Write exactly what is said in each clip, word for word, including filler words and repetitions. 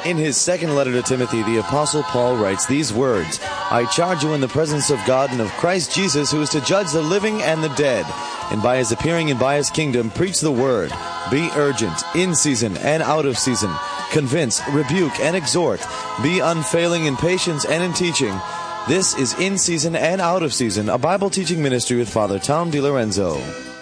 In his second letter to Timothy, the Apostle Paul writes these words, I charge you in the presence of God and of Christ Jesus, who is to judge the living and the dead, and by his appearing and by his kingdom, preach the word. Be urgent, in season and out of season. Convince, rebuke, and exhort. Be unfailing in patience and in teaching. This is In Season and Out of Season, a Bible teaching ministry with Father Tom DiLorenzo.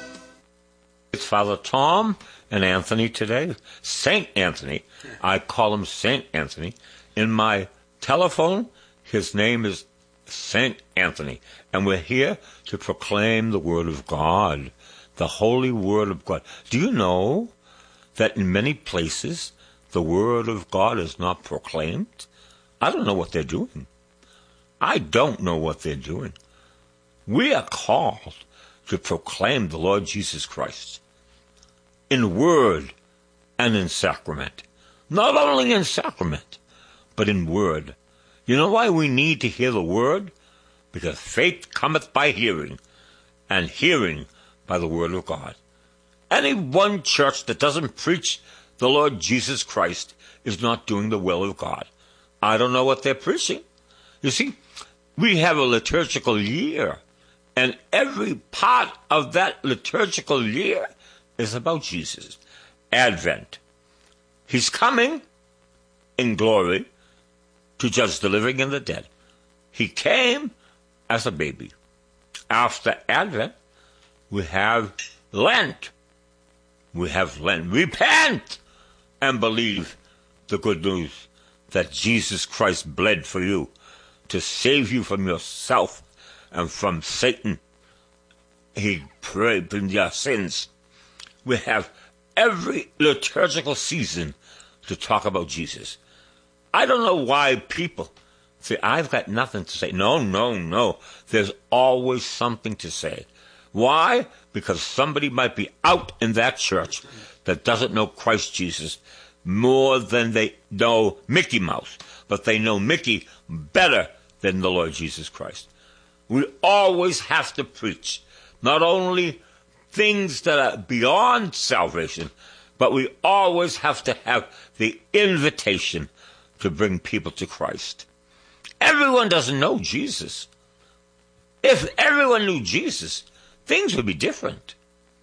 It's Father Tom and Anthony today. Saint Anthony. I call him Saint Anthony. In my telephone, his name is Saint Anthony. And we're here to proclaim the Word of God, the Holy Word of God. Do you know that in many places the Word of God is not proclaimed? I don't know what they're doing. I don't know what they're doing. We are called to proclaim the Lord Jesus Christ in word and in sacrament. Not only in sacrament, but in word. You know why we need to hear the word? Because faith cometh by hearing, and hearing by the word of God. Any one church that doesn't preach the Lord Jesus Christ is not doing the will of God. I don't know what they're preaching. You see, we have a liturgical year, and every part of that liturgical year is about Jesus. Advent. He's coming in glory to judge the living and the dead. He came as a baby. After Advent, we have Lent. We have Lent. Repent and believe the good news that Jesus Christ bled for you to save you from yourself and from Satan. He prayed for your sins. We have every liturgical season to talk about Jesus. I don't know why people say, I've got nothing to say. No, no, no. There's always something to say. Why? Because somebody might be out in that church that doesn't know Christ Jesus more than they know Mickey Mouse, but they know Mickey better than the Lord Jesus Christ. We always have to preach not only things that are beyond salvation, but we always have to have the invitation to bring people to Christ. Everyone doesn't know Jesus. If everyone knew Jesus, things would be different.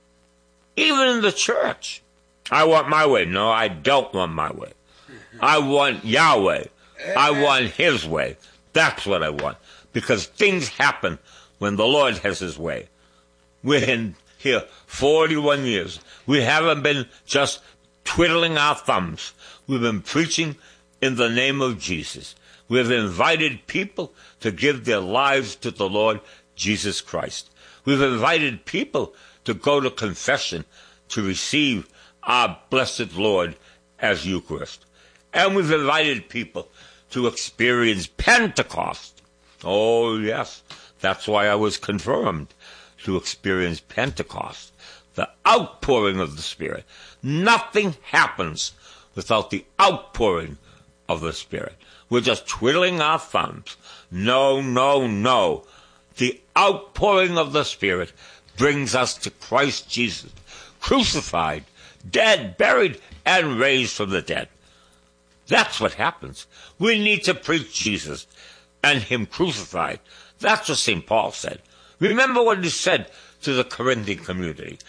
Even in the church. I want my way. No, I don't want my way. I want Yahweh. I want His way. That's what I want. Because things happen when the Lord has His way. We're in here forty-one years. We haven't been just twiddling our thumbs. We've been preaching in the name of Jesus. We've invited people to give their lives to the Lord Jesus Christ. We've invited people to go to confession to receive our blessed Lord as Eucharist. And we've invited people to experience Pentecost. Oh, yes, that's why I was confirmed to experience Pentecost, the outpouring of the Spirit. Nothing happens without the outpouring of the Spirit. We're just twiddling our thumbs. No, no, no. The outpouring of the Spirit brings us to Christ Jesus, crucified, dead, buried, and raised from the dead. That's what happens. We need to preach Jesus and Him crucified. That's what Saint Paul said. Remember what he said to the Corinthian community.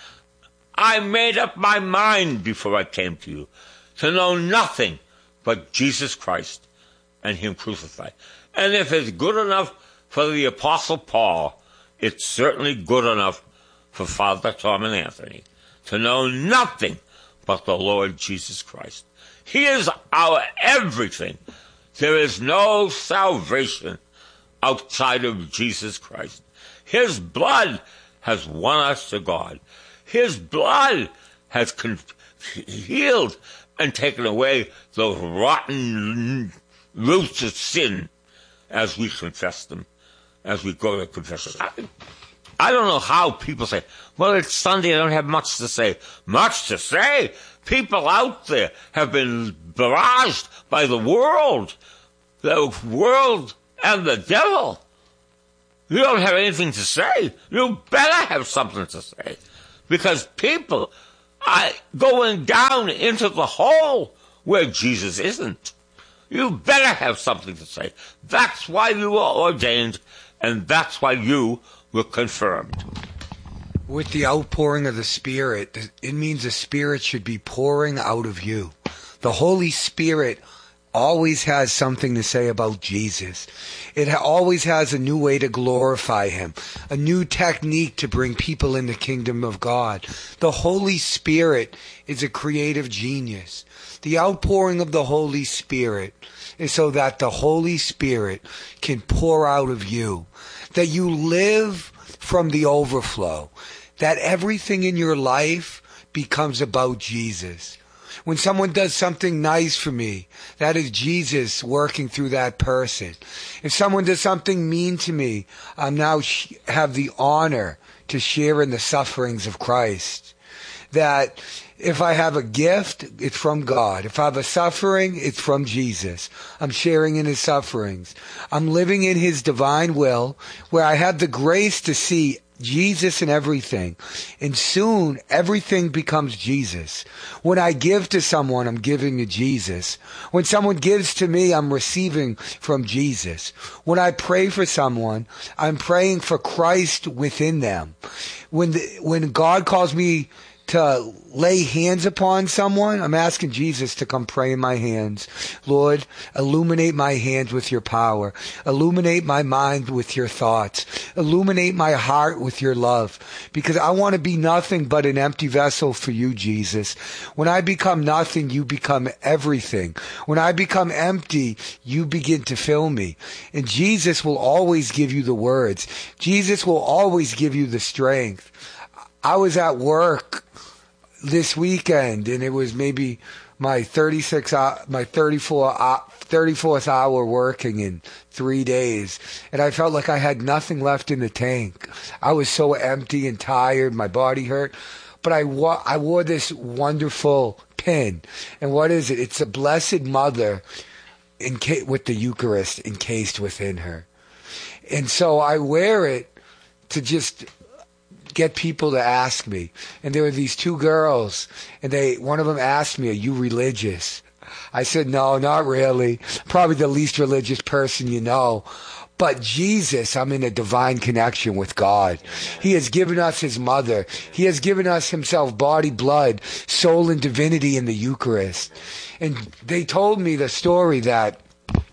I made up my mind before I came to you to know nothing but Jesus Christ and Him crucified. And if it's good enough for the Apostle Paul, it's certainly good enough for Father Tom and Anthony to know nothing but the Lord Jesus Christ. He is our everything. There is no salvation outside of Jesus Christ. His blood has won us to God. His blood has con- healed and taken away those rotten roots of sin as we confess them, as we go to confession. I, I don't know how people say, well, it's Sunday, I don't have much to say. Much to say? People out there have been barraged by the world, the world and the devil. You don't have anything to say. You better have something to say. Because people are going down into the hole where Jesus isn't. You better have something to say. That's why you were ordained, and that's why you were confirmed. With the outpouring of the Spirit, it means the Spirit should be pouring out of you. The Holy Spirit always has something to say about Jesus. It ha- always has a new way to glorify Him, a new technique to bring people in the kingdom of God. The Holy Spirit is a creative genius. The outpouring of the Holy Spirit is so that the Holy Spirit can pour out of you, that you live from the overflow, that everything in your life becomes about Jesus. When someone does something nice for me, that is Jesus working through that person. If someone does something mean to me, I now sh- have the honor to share in the sufferings of Christ. That if I have a gift, it's from God. If I have a suffering, it's from Jesus. I'm sharing in His sufferings. I'm living in His divine will, where I have the grace to see Jesus in everything. And soon, everything becomes Jesus. When I give to someone, I'm giving to Jesus. When someone gives to me, I'm receiving from Jesus. When I pray for someone, I'm praying for Christ within them. When the, when God calls me to lay hands upon someone, I'm asking Jesus to come pray in my hands. Lord, illuminate my hands with your power. Illuminate my mind with your thoughts. Illuminate my heart with your love. Because I want to be nothing but an empty vessel for you, Jesus. When I become nothing, you become everything. When I become empty, you begin to fill me. And Jesus will always give you the words. Jesus will always give you the strength. I was at work this weekend, and it was maybe my thirty-six, my thirty-four, thirty-fourth hour working in three days, and I felt like I had nothing left in the tank. I was so empty and tired. My body hurt, but I wore, I wore this wonderful pin, and what is it? It's a Blessed Mother enca- with the Eucharist encased within her, and so I wear it to just get people to ask me. And there were these two girls, and they one of them asked me, "Are you religious?" I said, "No, not really. Probably the least religious person you know. But Jesus, I'm in a divine connection with God. He has given us His mother. He has given us Himself, body, blood, soul, and divinity in the Eucharist." And they told me the story that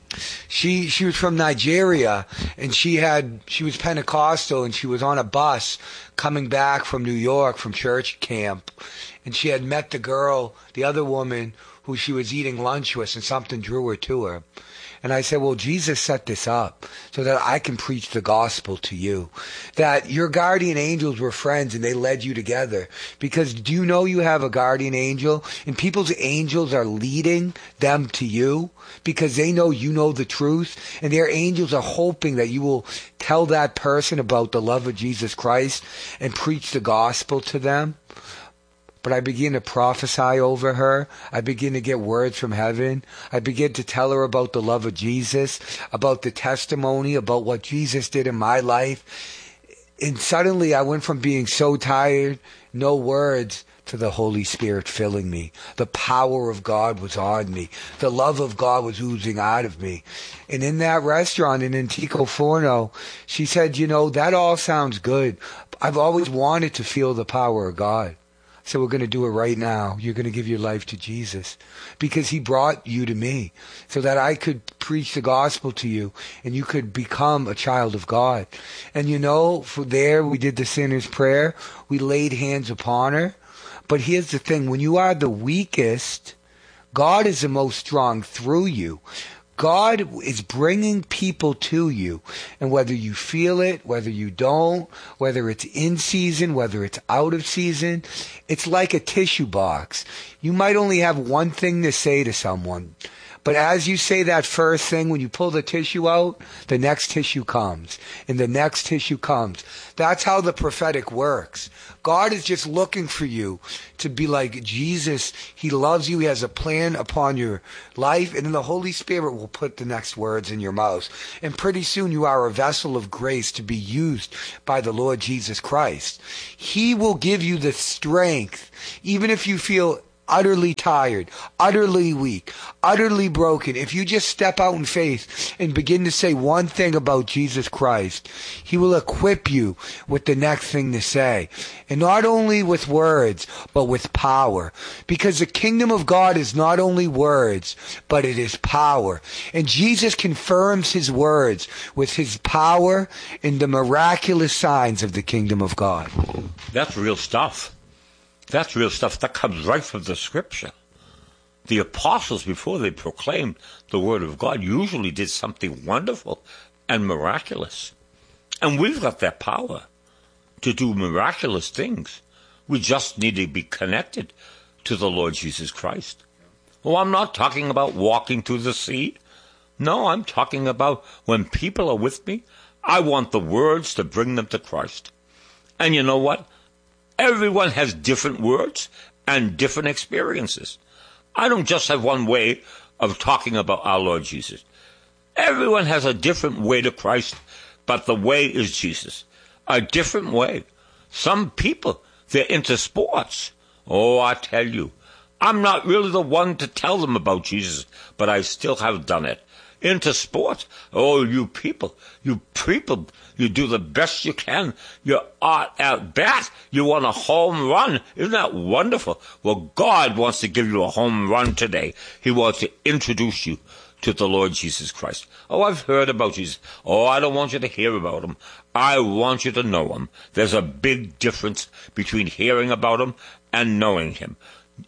She she was from Nigeria, and she had she was Pentecostal, and she was on a bus coming back from New York from church camp, and she had met the girl, the other woman who she was eating lunch with, and something drew her to her. And I said, well, Jesus set this up so that I can preach the gospel to you. That your guardian angels were friends and they led you together. Because do you know you have a guardian angel? And people's angels are leading them to you because they know you know the truth. And their angels are hoping that you will tell that person about the love of Jesus Christ and preach the gospel to them. But I begin to prophesy over her. I begin to get words from heaven. I begin to tell her about the love of Jesus, about the testimony, about what Jesus did in my life. And suddenly I went from being so tired, no words, to the Holy Spirit filling me. The power of God was on me. The love of God was oozing out of me. And in that restaurant in Antico Forno, she said, you know, that all sounds good. I've always wanted to feel the power of God. So we're going to do it right now. You're going to give your life to Jesus because He brought you to me so that I could preach the gospel to you and you could become a child of God. And you know, for there we did the sinner's prayer. We laid hands upon her. But here's the thing. When you are the weakest, God is the most strong through you. God is bringing people to you, and whether you feel it, whether you don't, whether it's in season, whether it's out of season, it's like a tissue box. You might only have one thing to say to someone, but as you say that first thing, when you pull the tissue out, the next tissue comes, and the next tissue comes. That's how the prophetic works. God is just looking for you to be like Jesus. He loves you. He has a plan upon your life, and then the Holy Spirit will put the next words in your mouth. And pretty soon you are a vessel of grace to be used by the Lord Jesus Christ. He will give you the strength, even if you feel utterly tired, utterly weak, utterly broken, if you just step out in faith and begin to say one thing about Jesus Christ, he will equip you with the next thing to say. And not only with words, but with power. Because the kingdom of God is not only words, but it is power. And Jesus confirms his words with his power in the miraculous signs of the kingdom of God. That's real stuff. That's real stuff. That comes right from the scripture. The apostles, before they proclaimed the word of God, usually did something wonderful and miraculous. And we've got that power to do miraculous things. We just need to be connected to the Lord Jesus Christ. Oh, I'm not talking about walking through the sea. No, I'm talking about when people are with me, I want the words to bring them to Christ. And you know what? Everyone has different words and different experiences. I don't just have one way of talking about our Lord Jesus. Everyone has a different way to Christ, but the way is Jesus. A different way. Some people, they're into sports. Oh, I tell you, I'm not really the one to tell them about Jesus, but I still have done it. Into sports. Oh, you people, you people, you do the best you can. You're at bat. You want a home run. Isn't that wonderful? Well, God wants to give you a home run today. He wants to introduce you to the Lord Jesus Christ. Oh, I've heard about Jesus. Oh, I don't want you to hear about him. I want you to know him. There's a big difference between hearing about him and knowing him.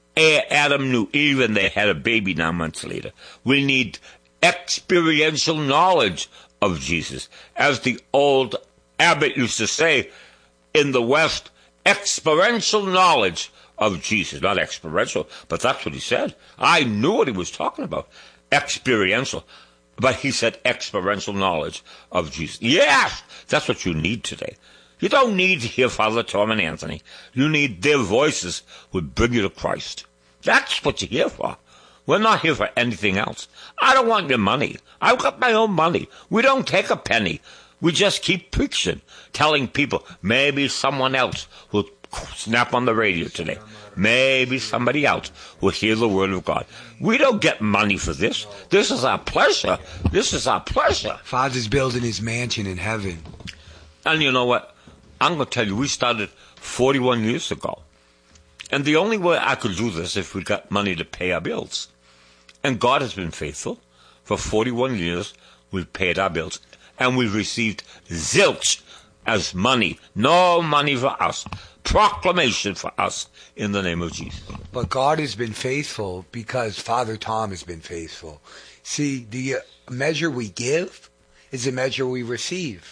Adam knew Eve and they had a baby nine months later. We need experiential knowledge of Jesus. As the old abbot used to say in the West, experiential knowledge of Jesus. Not experiential, but that's what he said. I knew what he was talking about. Experiential. But he said experiential knowledge of Jesus. Yes, that's what you need today. You don't need to hear Father Tom and Anthony. You need their voices who bring you to Christ. That's what you're here for. We're not here for anything else. I don't want your money. I've got my own money. We don't take a penny. We just keep preaching, telling people maybe someone else will snap on the radio today. Maybe somebody else will hear the word of God. We don't get money for this. This is our pleasure. This is our pleasure. Father's building his mansion in heaven. And you know what? I'm going to tell you, we started forty-one years ago. And the only way I could do this if we got money to pay our bills. And God has been faithful. For forty-one years, we've paid our bills. And we've received zilch as money. No money for us. Proclamation for us in the name of Jesus. But God has been faithful because Father Tom has been faithful. See, the measure we give is the measure we receive.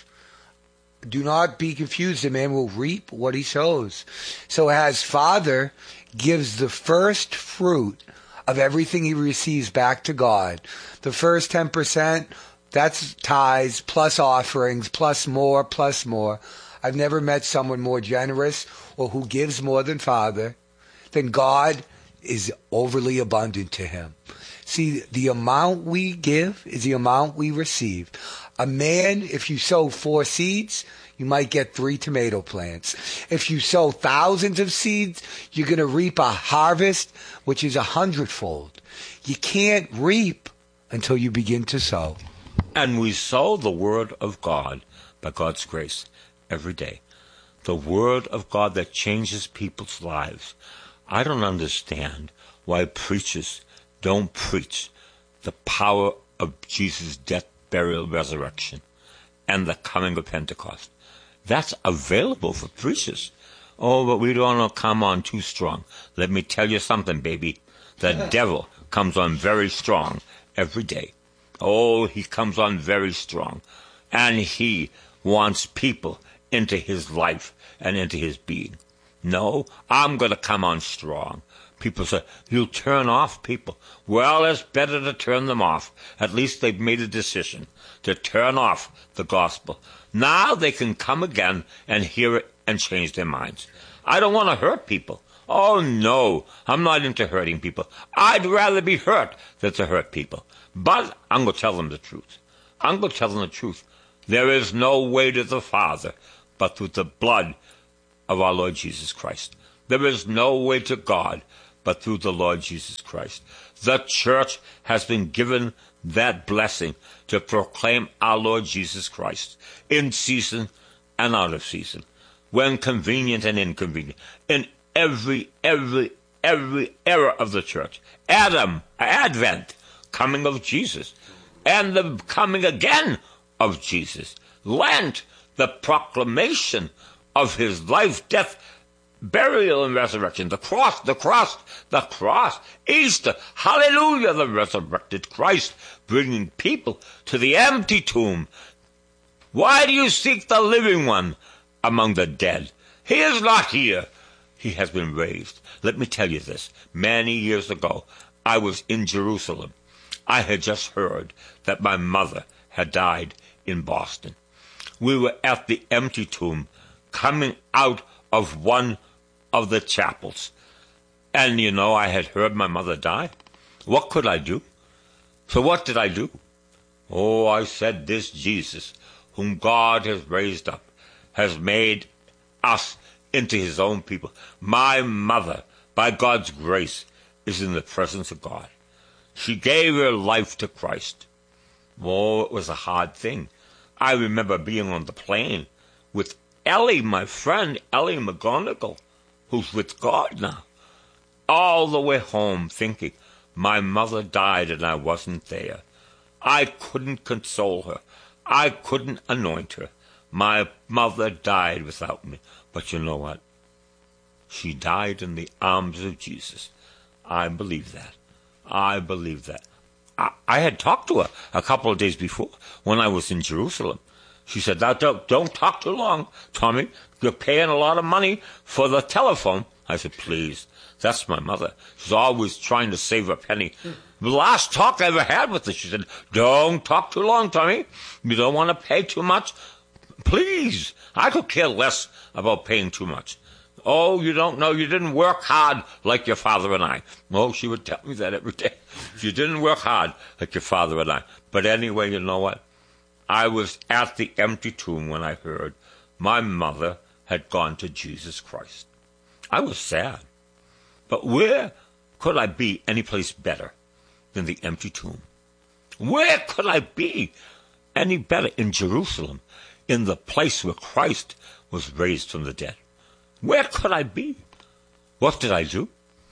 Do not be confused. A man will reap what he sows. So as Father gives the first fruit of everything he receives back to God, the first ten percent, that's tithes, plus offerings, plus more, plus more. I've never met someone more generous or who gives more than Father. Then God is overly abundant to him. See, the amount we give is the amount we receive. A man, if you sow four seeds, you might get three tomato plants. If you sow thousands of seeds, you're going to reap a harvest, which is a hundredfold. You can't reap until you begin to sow. And we sow the word of God by God's grace every day. The word of God that changes people's lives. I don't understand why preachers don't preach the power of Jesus' death, burial, resurrection, and the coming of Pentecost. That's available for preachers. Oh, but we don't want to come on too strong. Let me tell you something, baby. The devil comes on very strong every day. Oh, he comes on very strong. And he wants people into his life and into his being. No, I'm going to come on strong. People say, you turn off people. Well, it's better to turn them off. At least they've made a decision to turn off the gospel. Now they can come again and hear it and change their minds. I don't want to hurt people. Oh, no, I'm not into hurting people. I'd rather be hurt than to hurt people. But I'm going to tell them the truth. I'm going to tell them the truth. There is no way to the Father but through the blood of our Lord Jesus Christ. There is no way to God but through the Lord Jesus Christ. The church has been given that blessing to proclaim our Lord Jesus Christ in season and out of season, when convenient and inconvenient, in every, every, every era of the church. Adam, Advent, coming of Jesus, and the coming again of Jesus. Lent, the proclamation of his life, death, burial, and resurrection. The cross, the cross, the cross. Easter, hallelujah, the resurrected Christ, bringing people to the empty tomb. Why do you seek the living one among the dead? He is not here. He has been raised. Let me tell you this. Many years ago, I was in Jerusalem. I had just heard that my mother had died in Boston. We were at the empty tomb, coming out of one of the chapels. And, you know, I had heard my mother die. What could I do? So what did I do? Oh, I said, this Jesus, whom God has raised up, has made us into his own people. My mother, by God's grace, is in the presence of God. She gave her life to Christ. Oh, it was a hard thing. I remember being on the plane with Ellie, my friend, Ellie McGonigal, who's with God now, all the way home thinking, my mother died and I wasn't there. I couldn't console her. I couldn't anoint her. My mother died without me. But you know what? She died in the arms of Jesus. I believe that. I believe that. I, I had talked to her a couple of days before when I was in Jerusalem. She said, don't, don't talk too long, Tommy. You're paying a lot of money for the telephone. I said, please. That's my mother. She's always trying to save a penny. The last talk I ever had with her, she said, don't talk too long, Tommy. You don't want to pay too much. Please. I could care less about paying too much. Oh, you don't know. You didn't work hard like your father and I. Oh, she would tell me that every day. You didn't work hard like your father and I. But anyway, you know what? I was at the empty tomb when I heard my mother had gone to Jesus Christ. I was sad. But where could I be any place better than the empty tomb? Where could I be any better in Jerusalem, in the place where Christ was raised from the dead? Where could I be? What did I do?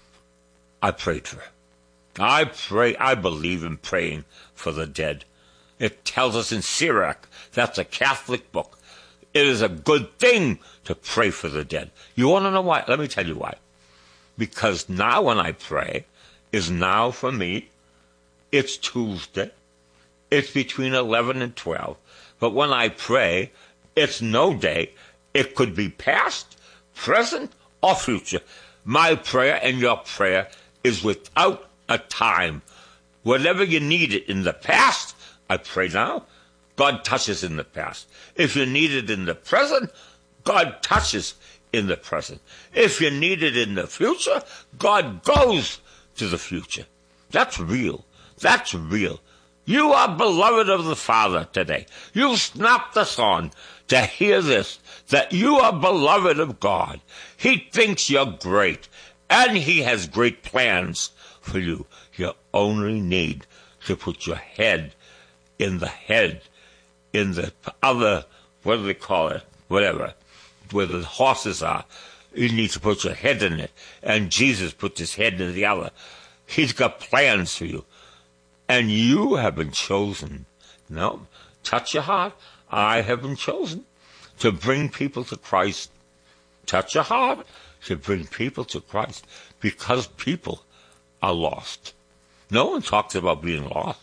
I prayed for her. I pray, I believe in praying for the dead. It tells us in Sirach, that's a Catholic book, it is a good thing to pray for the dead. You want to know why? Let me tell you why. Because now when I pray, is now for me, it's Tuesday, it's between eleven and twelve. But when I pray, it's no day. It could be past, present, or future. My prayer and your prayer is without a time. Whatever you needed in the past, I pray now. God touches in the past. If you need it in the present, God touches in the present. If you need it in the future, God goes to the future. That's real. That's real. You are beloved of the Father today. You snapped us on to hear this, that you are beloved of God. He thinks you're great, and he has great plans for you. You only need to put your head in the head, in the other, what do they call it, whatever, where the horses are. You need to put your head in it, and Jesus puts his head in the other. He's got plans for you. And you have been chosen. No, touch your heart. I have been chosen to bring people to Christ. Touch your heart to bring people to Christ because people are lost. No one talks about being lost.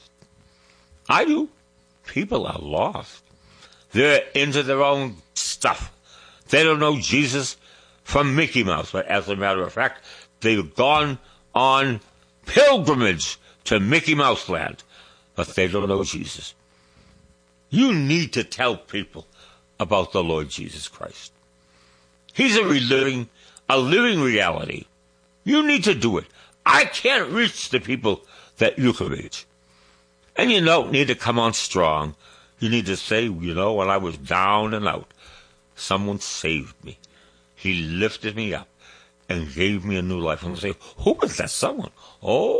I do. People are lost. They're into their own stuff. They don't know Jesus from Mickey Mouse. But as a matter of fact, they've gone on pilgrimage to Mickey Mouse Land, but they don't know Jesus. You need to tell people about the Lord Jesus Christ. He's a living, a living reality. You need to do it. I can't reach the people that you can reach. And you don't need to come on strong. You need to say, you know, when I was down and out, someone saved me. He lifted me up, and gave me a new life. And they say, who was that someone? Oh,